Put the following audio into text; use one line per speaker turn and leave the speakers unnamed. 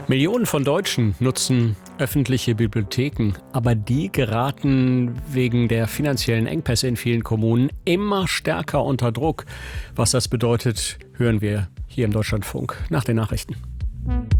Millionen von Deutschen nutzen öffentliche Bibliotheken, aber die geraten wegen der finanziellen Engpässe in vielen Kommunen immer stärker unter Druck. Was das bedeutet, hören wir hier im Deutschlandfunk nach den Nachrichten.